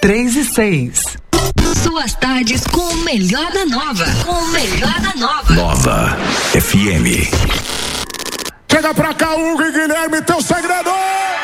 3 e 6. Suas tardes com o melhor da Nova. Com o melhor da Nova. Nova FM. Chega pra cá, Hugo e Guilherme, teu segredo!